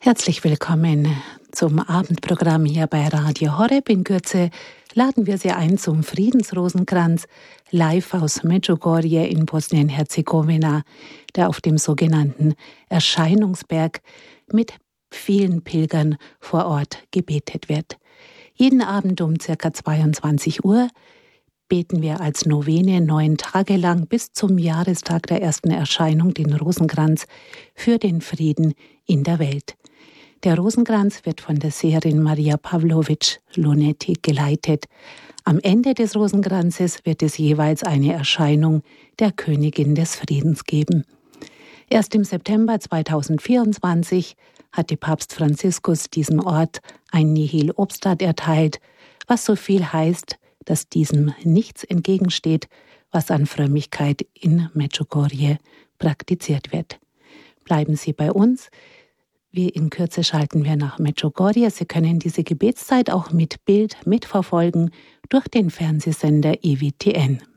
Herzlich willkommen zum Abendprogramm hier bei Radio Horeb. In Kürze laden wir Sie ein zum Friedensrosenkranz live aus Medjugorje in Bosnien-Herzegowina, der auf dem sogenannten Erscheinungsberg mit vielen Pilgern vor Ort gebetet wird. Jeden Abend um ca. 22 Uhr beten wir als Novene 9 Tage lang bis zum Jahrestag der ersten Erscheinung den Rosenkranz für den Frieden in der Welt. Der Rosenkranz wird von der Seherin Maria Pavlovic Lunetti geleitet. Am Ende des Rosenkranzes wird es jeweils eine Erscheinung der Königin des Friedens geben. Erst im September 2024 hatte Papst Franziskus diesem Ort ein Nihil Obstat erteilt, was so viel heißt, dass diesem nichts entgegensteht, was an Frömmigkeit in Medjugorje praktiziert wird. Bleiben Sie bei uns. Wie in Kürze schalten wir nach Medjugorje. Sie können diese Gebetszeit auch mit Bild mitverfolgen durch den Fernsehsender EWTN.